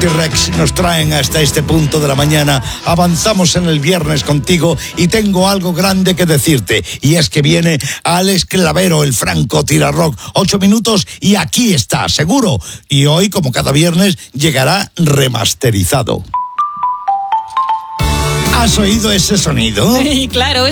T-Rex nos traen hasta este punto de la mañana. Avanzamos en el viernes contigo y tengo algo grande que decirte. Y es que viene Alex Clavero, el franco tirarrock. 8 minutos y aquí está, seguro. Y hoy, como cada viernes, llegará remasterizado. ¿Has oído ese sonido? Sí, claro.